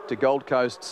to Gold Coast's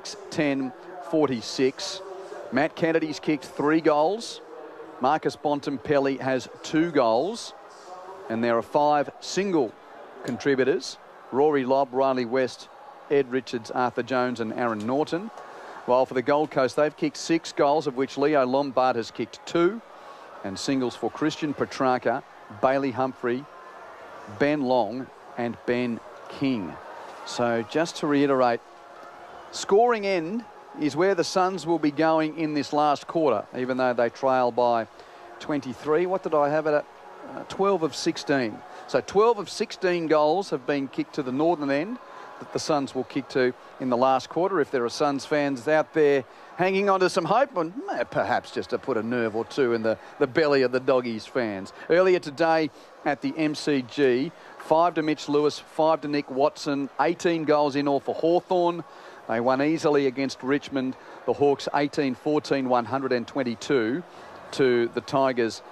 6-10-46. Matt Kennedy's kicked 3 goals. Marcus Bontempelli has 2 goals. And there are 5 single contributors: Rory Lobb, Riley West, Ed Richards, Arthur Jones and Aaron Norton. While for the Gold Coast, they've kicked 6 goals, of which Leo Lombard has kicked 2. And singles for Christian Petrarca, Bailey Humphrey, Ben Long and Ben King. So just to reiterate, scoring end is where the Suns will be going in this last quarter, even though they trail by 23. What did I have it at? 12 of 16. So 12 of 16 goals have been kicked to the northern end that the Suns will kick to in the last quarter. If there are Suns fans out there hanging on to some hope, and perhaps just to put a nerve or two in the belly of the Doggies fans. Earlier today at the MCG, 5 to Mitch Lewis, 5 to Nick Watson, 18 goals in all for Hawthorn. They won easily against Richmond. The Hawks 18-14, 122 to the Tigers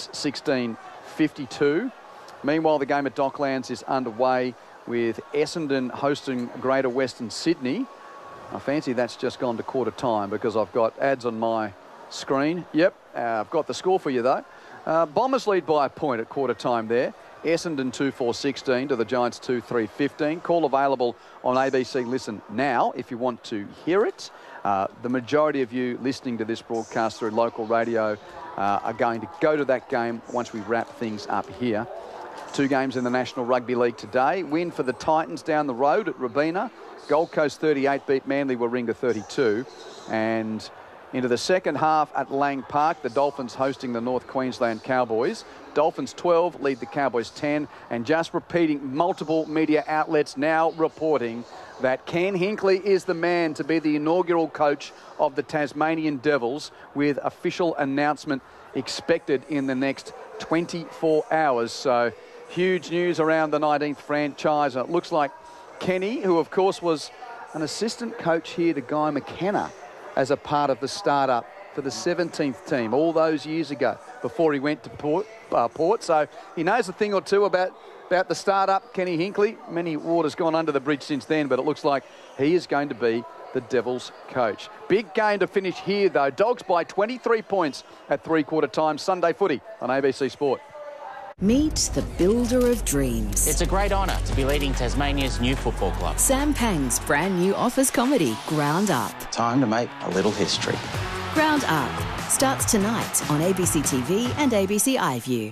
6-16-52. Meanwhile, the game at Docklands is underway with Essendon hosting Greater Western Sydney. I fancy that's just gone to quarter time because I've got ads on my screen. Yep, I've got the score for you though. Bombers lead by a point at quarter time there. Essendon 2-4-16 to the Giants 2-3-15. Call available on ABC Listen now if you want to hear it. The majority of you listening to this broadcast through local radio are going to go to that game once we wrap things up here. 2 games in the National Rugby League today. Win for the Titans down the road at Robina. Gold Coast 38 beat Manly Warringah 32. And into the second half at Lang Park, the Dolphins hosting the North Queensland Cowboys. Dolphins 12 lead the Cowboys 10. And just repeating, multiple media outlets now reporting that Ken Hinkley is the man to be the inaugural coach of the Tasmanian Devils, with official announcement expected in the next 24 hours. So huge news around the 19th franchise. And it looks like Kenny, who of course was an assistant coach here to Guy McKenna as a part of the startup for the 17th team all those years ago before he went to Port. So he knows a thing or two about the startup, Kenny Hinkley. Many water's gone under the bridge since then, but it looks like he is going to be the Devils coach. Big game to finish here though. Dogs by 23 points at 3/4 time. Sunday footy on ABC Sport. Meet the builder of dreams. It's a great honour to be leading Tasmania's new football club. Sam Pang's brand new office comedy, Ground Up. Time to make a little history. Ground Up starts tonight on ABC TV and ABC iView.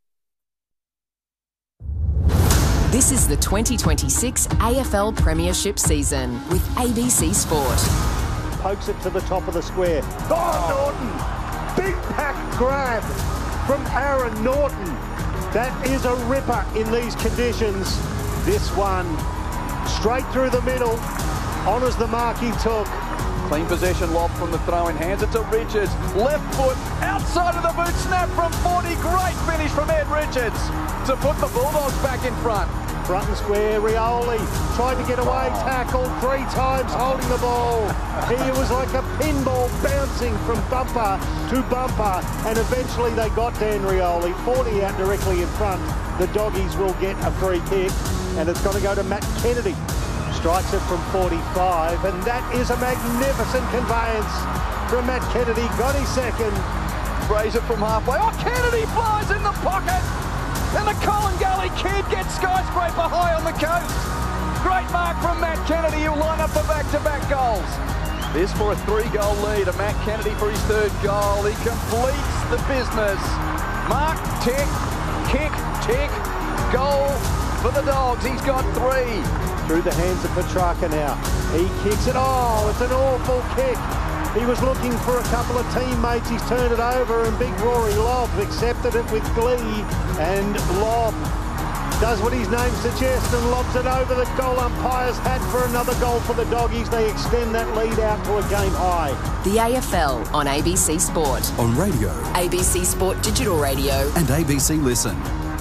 This is the 2026 AFL Premiership season with ABC Sport. Pokes it to the top of the square. Oh, Norton! Big pack grab from Aaron Norton. That is a ripper in these conditions. This one, straight through the middle, honours the mark he took. Clean possession lob from the throw-in, hands it to Richards. Left foot, outside of the boot, snap from 40. Great finish from Ed Richards to put the Bulldogs back in front. Front and square, Rioli tried to get away, tackled 3 times, holding the ball. He was like a pinball bouncing from bumper to bumper, and eventually they got Dan Rioli, 40 out directly in front. The Doggies will get a free kick, and it's going to go to Matt Kennedy. Strikes it from 45, and that is a magnificent conveyance from Matt Kennedy. Got his second. Raise it from halfway. Oh, Kennedy flies in the pocket! And the Colin Gully kid gets skyscraper high on the coast. Great mark from Matt Kennedy, who'll line up for back-to-back goals. This for a 3-goal lead, and Matt Kennedy for his 3rd goal. He completes the business. Mark, tick, kick, tick, goal for the Dogs. He's got 3. Through the hands of Petrarca now. He kicks it. Oh, it's an awful kick. He was looking for a couple of teammates. He's turned it over, and big Rory Lobb accepted it with glee. And Lobb does what his name suggests and lobs it over the goal umpire's hat for another goal for the Doggies. They extend that lead out to a game high. The AFL on ABC Sport. On radio. ABC Sport Digital Radio. And ABC Listen.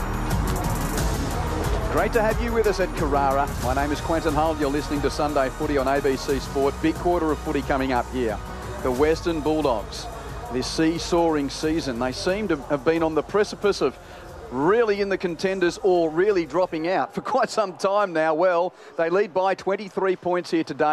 Great to have you with us at Carrara. My name is Quentin Hull. You're listening to Sunday Footy on ABC Sport. Big quarter of footy coming up here. The Western Bulldogs, this seesawing season, they seem to have been on the precipice of really in the contenders or really dropping out for quite some time now. Well, they lead by 23 points here today.